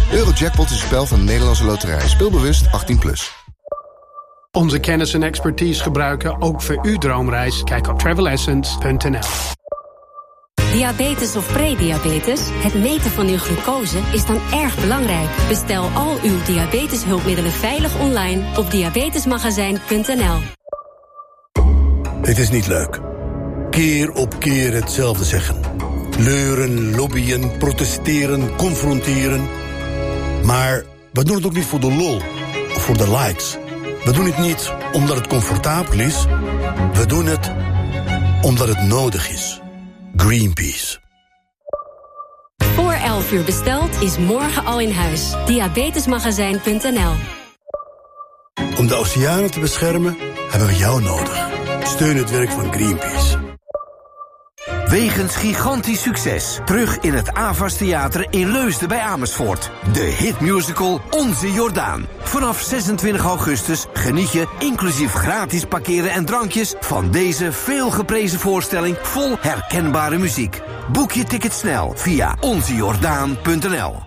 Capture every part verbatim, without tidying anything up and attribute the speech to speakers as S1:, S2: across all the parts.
S1: Eurojackpot is een spel van de Nederlandse Loterij. Speelbewust achttien plus.
S2: Onze kennis en expertise gebruiken ook voor uw droomreis. Kijk op travel essence punt n l.
S3: Diabetes of prediabetes? Het meten van uw glucose is dan erg belangrijk. Bestel al uw diabeteshulpmiddelen veilig online op diabetesmagazijn punt n l.
S4: Het is niet leuk. Keer op keer hetzelfde zeggen. Leuren, lobbyen, protesteren, confronteren. Maar we doen het ook niet voor de lol of voor de likes. We doen het niet omdat het comfortabel is. We doen het omdat het nodig is. Greenpeace.
S3: Voor elf uur besteld is morgen al in huis. diabetesmagazijn punt n l.
S4: Om de oceanen te beschermen hebben we jou nodig. Steun het werk van Greenpeace.
S5: Wegens gigantisch succes. Terug in het Avas Theater in Leusden bij Amersfoort. De hitmusical Onze Jordaan. Vanaf zesentwintig augustus geniet je, inclusief gratis parkeren en drankjes, van deze veelgeprezen voorstelling vol herkenbare muziek. Boek je ticket snel via onze jordaan punt n l.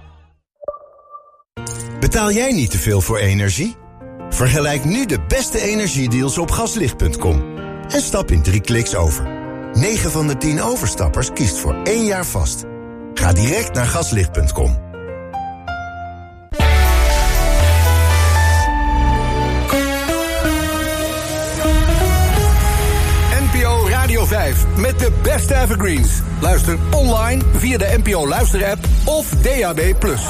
S6: Betaal jij niet te veel voor energie? Vergelijk nu de beste energiedeals op gaslicht punt com. En stap in drie kliks over. negen van de tien overstappers kiest voor één jaar vast. Ga direct naar gaslicht punt com.
S7: N P O Radio vijf met de beste evergreens. Luister online via de N P O Luister-app of D A B plus.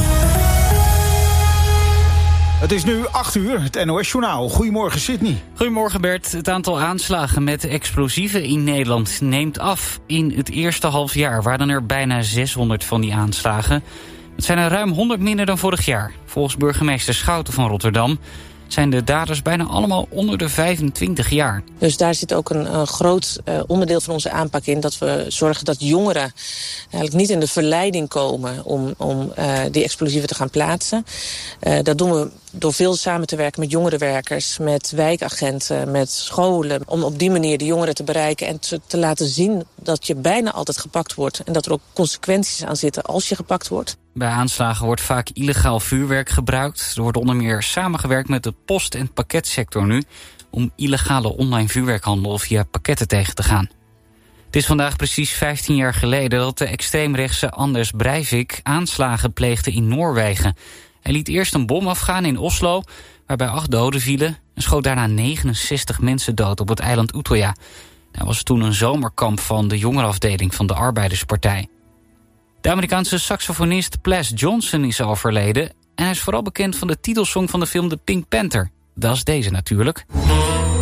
S8: Het is nu acht uur, het N O S-journaal. Goedemorgen, Sydney.
S9: Goedemorgen, Bert. Het aantal aanslagen met explosieven in Nederland neemt af. In het eerste half jaar waren er bijna zeshonderd van die aanslagen. Het zijn er ruim honderd minder dan vorig jaar. Volgens burgemeester Schouten van Rotterdam zijn de daders bijna allemaal onder de vijfentwintig jaar.
S10: Dus daar zit ook een, een groot uh, onderdeel van onze aanpak in, dat we zorgen dat jongeren eigenlijk niet in de verleiding komen om, om uh, die explosieven te gaan plaatsen. Uh, dat doen we door veel samen te werken met jongerenwerkers, met wijkagenten, met scholen, om op die manier de jongeren te bereiken en te, te laten zien dat je bijna altijd gepakt wordt en dat er ook consequenties aan zitten als je gepakt wordt.
S9: Bij aanslagen wordt vaak illegaal vuurwerk gebruikt. Er wordt onder meer samengewerkt met de post- en pakketsector nu om illegale online vuurwerkhandel via pakketten tegen te gaan. Het is vandaag precies vijftien jaar geleden dat de extreemrechtse Anders Breivik aanslagen pleegde in Noorwegen. Hij liet eerst een bom afgaan in Oslo, waarbij acht doden vielen, en schoot daarna negenenzestig mensen dood op het eiland Utøya. Dat was toen een zomerkamp van de jongerenafdeling van de Arbeiderspartij. De Amerikaanse saxofonist Ples Johnson is overleden en hij is vooral bekend van de titelsong van de film The Pink Panther. Dat is deze natuurlijk.